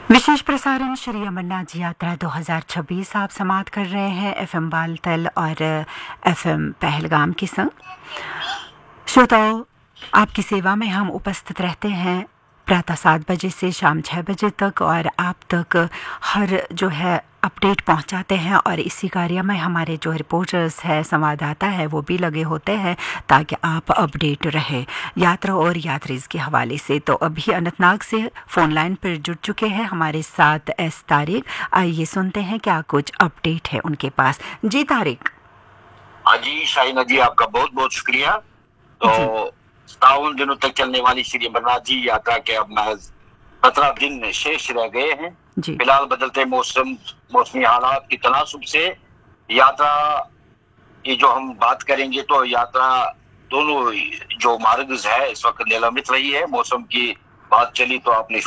विशेष प्रसारण श्री अमरनाथ जी यात्रा 2026 आप समाप्त कर रहे हैं एफएम बालतल और एफएम पहलगाम के संग। श्रोताओं, आपकी सेवा में हम उपस्थित रहते हैं प्रातः 7 बजे से शाम 6 बजे तक और आप तक हर जो है अपडेट पहुंचाते हैं और इसी कार्य में हमारे जो रिपोर्टर्स है, संवाददाता है, वो भी लगे होते हैं ताकि आप अपडेट रहे यात्रा और यात्रीज के हवाले से। तो अभी अनंतनाग से फ़ोन लाइन पर जुड़ चुके हैं हमारे साथ एस तारिक। आइए सुनते हैं क्या कुछ अपडेट है उनके पास। जी तारिक। हाँ जी शाहीना जी, आपका बहुत बहुत शुक्रिया। तो 57 दिनों तक चलने वाली श्री अमरनाथ जी यात्रा के अब महज 17 दिन शेष रह गए हैं। फिलहाल बदलते मौसमी हालात की तनासुब से यात्रा की जो हम बात करेंगे तो यात्रा दोनों जो मार्ग है इस वक्त निलंबित रही है। मौसम की बात चली तो आपने